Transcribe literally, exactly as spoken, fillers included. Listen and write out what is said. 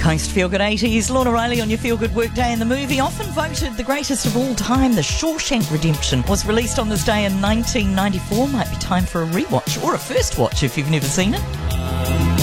Coast Feel Good eighties. Lorna Riley on your Feel Good Workday. In the movie, often voted the greatest of all time, The Shawshank Redemption, was released on this day in nineteen ninety-four. Might be time for a rewatch or a first watch if you've never seen it.